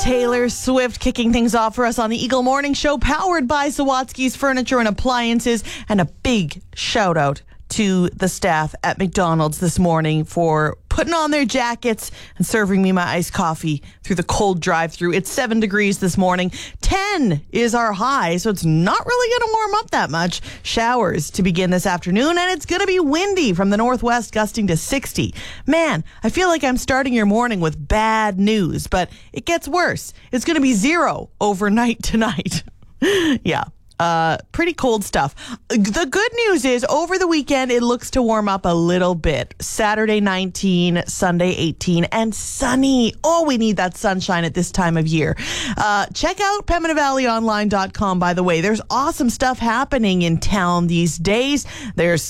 Taylor Swift kicking things off for us on the Eagle Morning Show, powered by Sawatsky's Furniture and Appliances. And a big shout out to the staff at McDonald's this morning for putting on their jackets and serving me my iced coffee through the cold drive-thru. It's 7 degrees this morning. 10 is our high, so it's not really going to warm up that much. Showers to begin this afternoon, and it's going to be windy from the northwest, gusting to 60. Man, I feel like I'm starting your morning with bad news, but it gets worse. It's going to be 0 overnight tonight. Yeah. Pretty cold stuff. The good news is over the weekend, it looks to warm up a little bit. Saturday 19, Sunday 18, and sunny. Oh, we need that sunshine at this time of year. Check out PembinaValleyOnline.com, by the way. There's awesome stuff happening in town these days. There's